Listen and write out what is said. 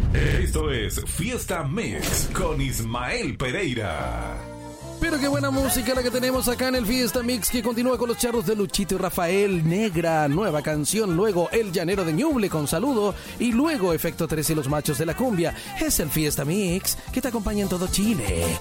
Esto es Fiesta Mix con Ismael Pereira. Pero qué buena música la que tenemos acá en el Fiesta Mix, que continúa con los charros de Luchito y Rafael. Negra, nueva canción, luego El Llanero de Ñuble con Saludo, y luego Efecto 3 y los Machos de la Cumbia. Es el Fiesta Mix que te acompaña en todo Chile.